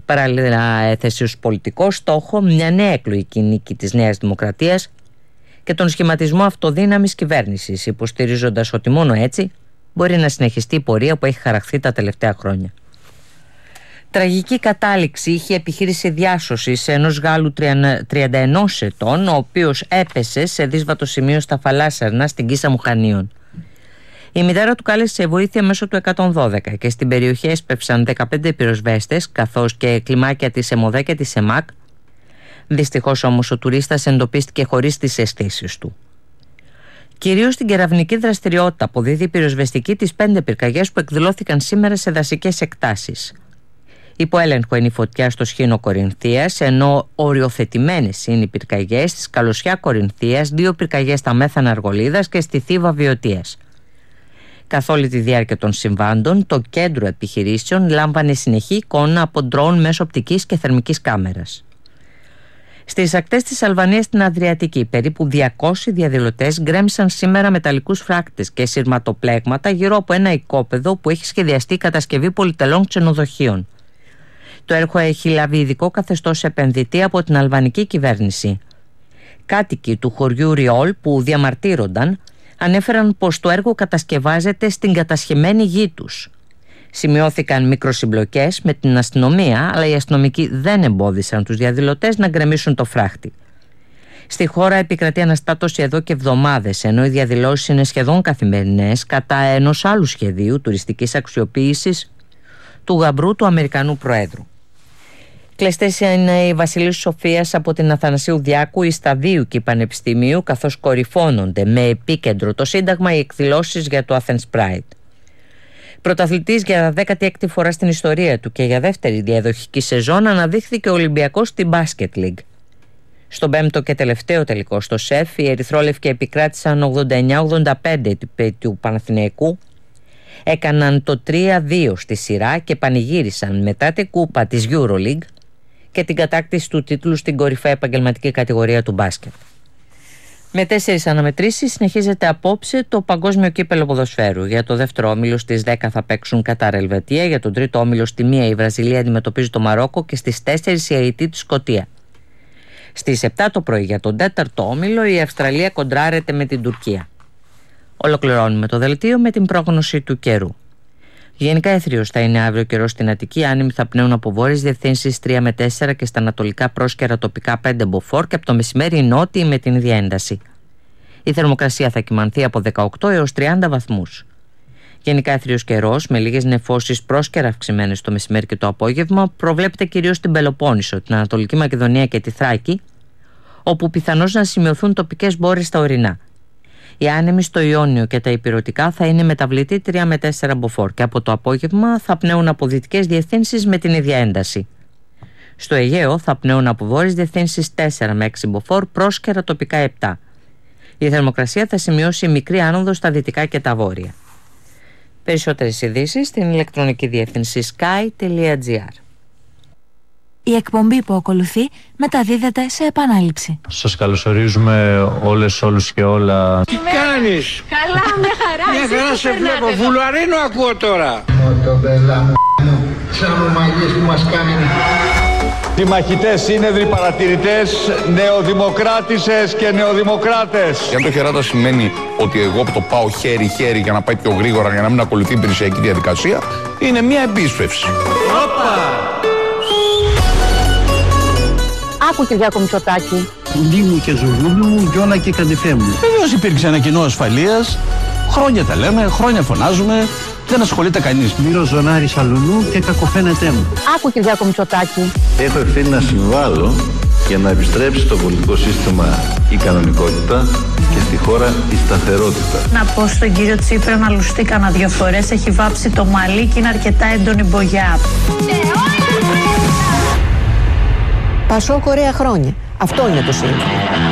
Παράλληλα έθεσε ως πολιτικό στόχο μια νέα εκλογική νίκη της Νέας Δημοκρατίας και τον σχηματισμό αυτοδύναμης κυβέρνησης, υποστηρίζοντας ότι μόνο έτσι μπορεί να συνεχιστεί η πορεία που έχει χαραχθεί τα τελευταία χρόνια. Τραγική κατάληξη είχε επιχείρηση διάσωσης ενός Γάλλου 31 ετών, ο οποίος έπεσε σε δύσβατο σημείο στα Φαλάσσαρνα στην Κίσσα Μουχανίων. Η μητέρα του κάλεσε βοήθεια μέσω του 112 και στην περιοχή έσπευσαν 15 πυροσβέστες καθώς και κλιμάκια της ΕΜΟΔΕ και της ΕΜΑΚ. Δυστυχώς όμως ο τουρίστας εντοπίστηκε χωρίς τις αισθήσεις του. Κυρίως στην κεραυνική δραστηριότητα αποδίδει η πυροσβεστική τις 5 πυρκαγιές που εκδηλώθηκαν σήμερα σε δασικές εκτάσεις. Υπό έλεγχο είναι η φωτιά στο Σχήνο Κορινθίας, ενώ οριοθετημένες είναι οι πυρκαγιές στη Καλοσιά Κορινθίας, 2 πυρκαγιές στα Μέθανα Αργολίδας και στη Θήβα Βιωτίας. Καθ' όλη τη διάρκεια των συμβάντων, το κέντρο επιχειρήσεων λάμβανε συνεχή εικόνα από ντρόουν μέσω οπτικής και θερμικής κάμερας. Στις ακτές της Αλβανίας στην Αδριατική, περίπου 200 διαδηλωτές γκρέμισαν σήμερα μεταλλικούς φράκτες και σειρματοπλέγματα γύρω από ένα οικόπεδο που έχει σχεδιαστεί η κατασκευή πολυτελών ξενοδοχείων. Το έργο έχει λάβει ειδικό καθεστώς επενδυτή από την αλβανική κυβέρνηση. Κάτοικοι του χωριού Ριόλ που διαμαρτύρονταν ανέφεραν πως το έργο κατασκευάζεται στην κατασχεμένη γη τους. Σημειώθηκαν μικροσυμπλοκές με την αστυνομία, αλλά οι αστυνομικοί δεν εμπόδισαν τους διαδηλωτές να γκρεμίσουν το φράχτη. Στη χώρα επικρατεί αναστάτωση εδώ και εβδομάδες, ενώ οι διαδηλώσεις είναι σχεδόν καθημερινές κατά ενός άλλου σχεδίου τουριστικής αξιοποίησης του γαμπρού του Αμερικανού Προέδρου. Κλειστές είναι η Βασιλής Σοφίας από την Αθανασίου Διάκου, η Σταδίου και η Πανεπιστημίου, καθώς κορυφώνονται με επίκεντρο το Σύνταγμα οι εκδηλώσεις για το Athens Pride. Πρωταθλητής για 16η φορά στην ιστορία του και για δεύτερη διαδοχική σεζόν αναδείχθηκε ο Ολυμπιακός στην Basket League. Στον 5ο και τελευταίο τελικό στο ΣΕΦ, οι ερυθρόλευκοι επικράτησαν 89-85 του Παναθηναϊκού, έκαναν το 3-2 στη σειρά και πανηγύρισαν μετά την κούπα της EuroLeague και την κατάκτηση του τίτλου στην κορυφαία επαγγελματική κατηγορία του μπάσκετ. Με 4 αναμετρήσεις συνεχίζεται απόψε το Παγκόσμιο Κύπελλο Ποδοσφαίρου. Για το δεύτερο όμιλο στις 10 θα παίξουν Κατάρ Ελβετία, για τον τρίτο όμιλο στη 1 η Βραζιλία αντιμετωπίζει το Μαρόκο και στις 4 η Αϊτή τη Σκωτία. Στις 7 το πρωί για τον τέταρτο όμιλο η Αυστραλία κοντράρεται με την Τουρκία. Ολοκληρώνουμε το δελτίο με την πρόγνωση του καιρού. Γενικά έθριος θα είναι αύριο καιρός στην Αττική, άνεμοι θα πνέουν από βόρειες διευθύνσεις 3 με 4 και στα ανατολικά πρόσκαιρα τοπικά 5 μποφόρ και από το μεσημέρι νότιοι με την ίδια ένταση. Η θερμοκρασία θα κυμανθεί από 18 έως 30 βαθμούς. Γενικά έθριος καιρός με λίγες νεφώσεις πρόσκαιρα αυξημένες το μεσημέρι και το απόγευμα προβλέπεται κυρίως στην Πελοπόννησο, την Ανατολική Μακεδονία και τη Θράκη, όπου πιθανώς να σημειωθούν τοπικές μπόρες στα ορεινά. Οι άνεμοι στο Ιόνιο και τα ηπειρωτικά θα είναι μεταβλητοί 3 με 4 μποφόρ και από το απόγευμα θα πνέουν από δυτικές διευθύνσεις με την ίδια ένταση. Στο Αιγαίο θα πνέουν από βόρειες διευθύνσεις 4 με 6 μποφόρ, πρόσκαιρα τοπικά 7. Η θερμοκρασία θα σημειώσει μικρή άνοδο στα δυτικά και τα βόρεια. Περισσότερες ειδήσεις στην ηλεκτρονική διεύθυνση sky.gr. Η εκπομπή που ακολουθεί μεταδίδεται σε επανάληψη. Σας καλωσορίζουμε όλες, όλους και όλα. Τι κάνεις? Καλά, με χαρά. Μια χαρά σε βλέπω. Βουλαρίνο ακούω τώρα. Μοτομπέλα μου, σαν μαγείς που μας κάνει. Οι μαχητές σύνεδροι, παρατηρητές, νεοδημοκράτησες και νεοδημοκράτες. Για το χεράτα σημαίνει ότι εγώ που το πάω χέρι-χέρι για να πάει πιο γρήγορα, για να μην ακολουθεί η υπηρεσιακή διαδικασία, είναι μια επίσπευση. Άκου, Κυριάκο Μητσοτάκη. Λί μου και ζουρνούλου μου, γιώνα και καντιφέ μου. Βεβαίως υπήρξε ένα κοινό ασφαλείας. Χρόνια τα λέμε, χρόνια φωνάζουμε. Δεν ασχολείται κανείς. Μύρο ζωνάρι σαλουνού και κακοφαίνεται μου. Άκου, Κυριάκο Μητσοτάκη. Έχω ευθύνη να συμβάλλω για να επιστρέψει στο πολιτικό σύστημα η κανονικότητα και στη χώρα η σταθερότητα. Να πω στον κύριο Τσίπρα να λουστεί κανένα 2 φορές. Έχει βάψει το μαλλί και είναι αρκετά έντονη μπογιά. Πασόκ ωραία χρόνια. Αυτό είναι το σύνολο.